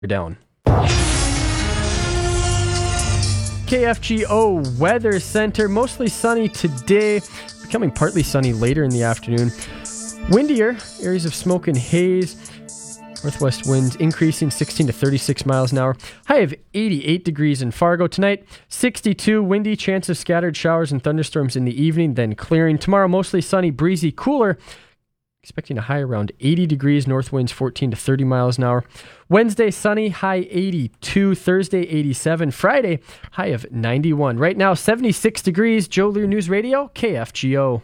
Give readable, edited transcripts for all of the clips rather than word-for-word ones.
Down. KFGO Weather Center, mostly sunny today, becoming partly sunny later in the afternoon. Windier, areas of smoke and haze. Northwest winds increasing 16 to 36 miles an hour. High of 88 degrees in Fargo tonight. 62 windy, chance of scattered showers and thunderstorms in the evening, then clearing. Tomorrow mostly sunny, breezy, cooler. Expecting a high around 80 degrees, north winds 14 to 30 miles an hour. Wednesday, sunny, high 82. Thursday, 87. Friday, high of 91. Right now, 76 degrees. Joe Lear News Radio, KFGO.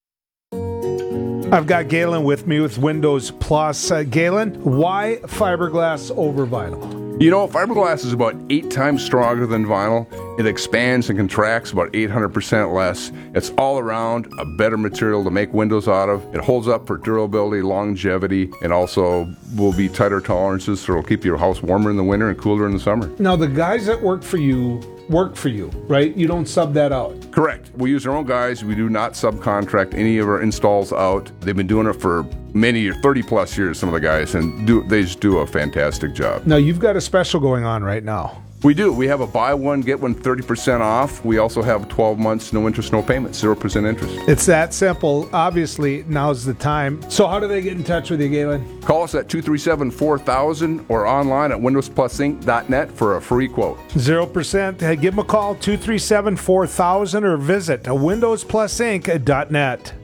I've got Galen with me with Windows Plus. Galen, why fiberglass over vinyl? You know, fiberglass is about 8 times stronger than vinyl. It expands and contracts about 800% less. It's all around a better material to make windows out of. It holds up for durability, longevity, and also will be tighter tolerances, so it'll keep your house warmer in the winter and cooler in the summer. Now, the guys that work for you, right? You don't sub that out. Correct. We use our own guys. We do not subcontract any of our installs out. They've been doing it for many years, 30 plus years, some of the guys, and they just do a fantastic job. Now, you've got a special going on right now. We do. We have a buy one, get one 30% off. We also have 12 months, no interest, no payments, 0% interest. It's that simple. Obviously, now's the time. So how do they get in touch with you, Galen? Call us at 237-4000 or online at windowsplusinc.net for a free quote. 0%. Hey, give them a call, 237-4000, or visit windowsplusinc.net.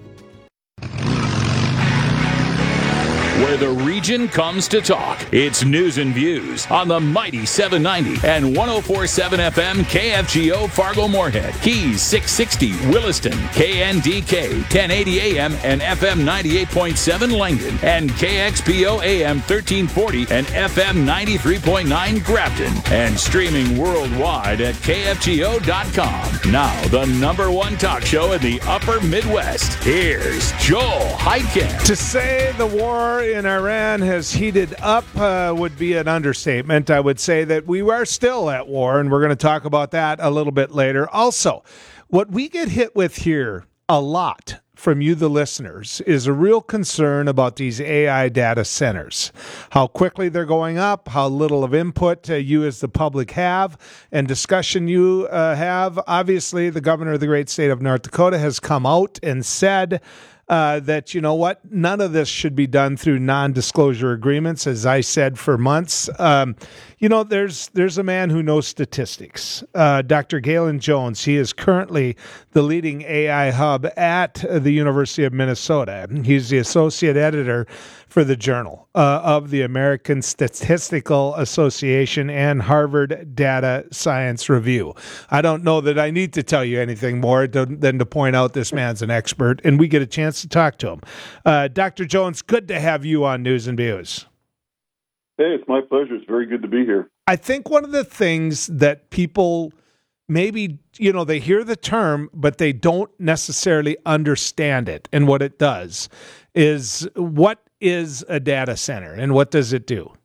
Where the region comes to talk. It's News and Views on the mighty 790 and 104.7 FM KFGO Fargo Moorhead, Keys 660 Williston, KNDK 1080 AM and FM 98.7 Langdon, and KXPO AM 1340 and FM 93.9 Grafton, and streaming worldwide at KFGO.com. Now, the number one talk show in the upper Midwest. Here's Joel Heitkamp. To say the war in Iran has heated up would be an understatement. I would say that we are still at war, and we're going to talk about that a little bit later. Also, what we get hit with here a lot from you, the listeners, is a real concern about these AI data centers, how quickly they're going up, how little of input you as the public have, and discussion you have. Obviously, the governor of the great state of North Dakota has come out and said that, you know what, none of this should be done through non-disclosure agreements, as I said for months. There's a man who knows statistics, Dr. Galen Jones. He is currently the leading AI hub at the University of Minnesota. He's the associate editor for the Journal of the American Statistical Association and Harvard Data Science Review. I don't know that I need to tell you anything more than to point out this man's an expert, and we get a chance to talk to him. Dr. Jones, good to have you on News and Views. Hey, it's my pleasure. It's very good to be here. I think one of the things that people maybe, they hear the term, but they don't necessarily understand it and what it does is, what is a data center and what does it do?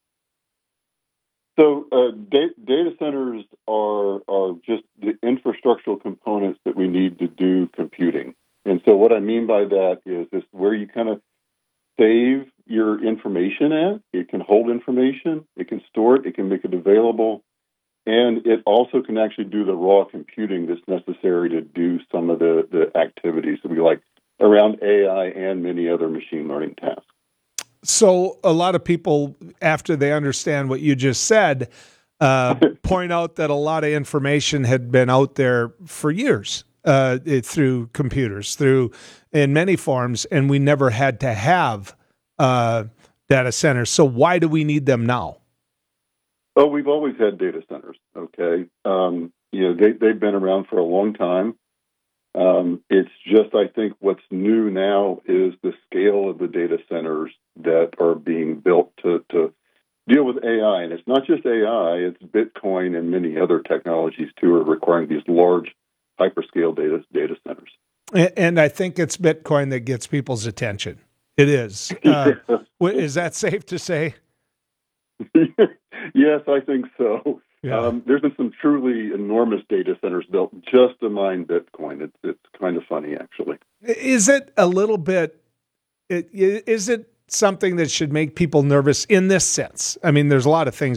So data centers are just the infrastructural components that we need to do computing. And so what I mean by that is where you kind of save your information at. It can hold information, it can store it, it can make it available, and it also can actually do the raw computing that's necessary to do some of the activities that we like around AI and many other machine learning tasks. So a lot of people, after they understand what you just said, point out that a lot of information had been out there for years through computers, in many forms, and we never had to have data centers. So why do we need them now? Oh, we've always had data centers. Okay, they've been around for a long time. It's just, I think, what's new now is the scale of the data centers that are being built to deal with AI, and it's not just AI; it's Bitcoin and many other technologies too are requiring these large hyperscale data centers. And I think it's Bitcoin that gets people's attention. It is. Is that safe to say? Yes, I think so. Yeah. There's been some truly enormous data centers built just to mine Bitcoin. It's kind of funny, actually. Is it a little bit? Is it something that should make people nervous in this sense? I mean, there's a lot of things